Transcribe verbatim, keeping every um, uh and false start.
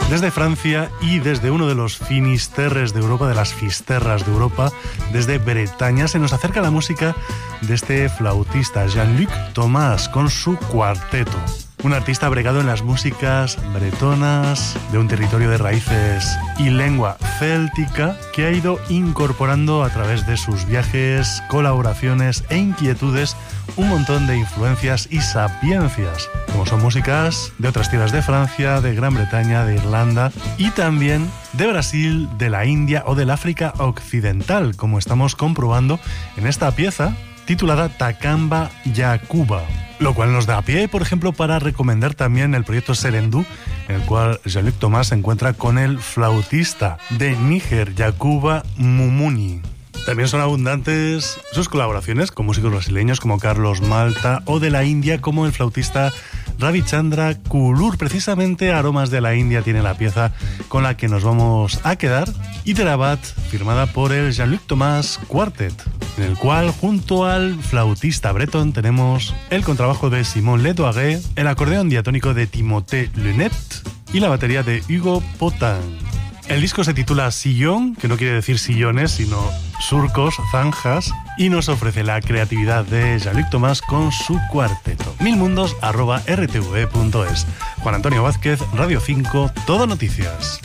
Desde Francia y desde uno de los finisterres de Europa, de las fisterras de Europa, desde Bretaña, se nos acerca la música de este flautista Jean-Luc Thomas con su cuarteto. Un artista bregado en las músicas bretonas, de un territorio de raíces y lengua céltica, que ha ido incorporando a través de sus viajes, colaboraciones e inquietudes un montón de influencias y sapiencias, como son músicas de otras tierras de Francia, de Gran Bretaña, de Irlanda y también de Brasil, de la India o del África Occidental, como estamos comprobando en esta pieza titulada Takamba Yakuba. Lo cual nos da pie, por ejemplo, para recomendar también el proyecto Serendú, en el cual Jean-Luc Thomas se encuentra con el flautista de Níger, Yakuba Mumuni. También son abundantes sus colaboraciones con músicos brasileños como Carlos Malta o de la India como el flautista Ravichandra Kulur. Precisamente Aromas de la India tiene la pieza con la que nos vamos a quedar, Hyderabad, firmada por el Jean-Luc Thomas Quartet, en el cual junto al flautista bretón tenemos el contrabajo de Simon Ledoiré, el acordeón diatónico de Timothée Lunet y la batería de Hugo Potin. El disco se titula Sillón, que no quiere decir sillones, sino surcos, zanjas, y nos ofrece la creatividad de Jean-Luc Thomas con su cuarteto. milmundos arroba r t v punto es. Juan Antonio Vázquez, Radio cinco, Todo Noticias.